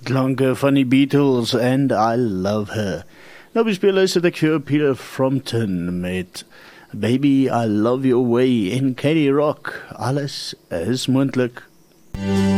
klanke van die Beatles and I Love Her. Nou bespeel hy The Cure, Peter Frampton met Baby I Love Your Way en Katie Rock. Alles is moontlik.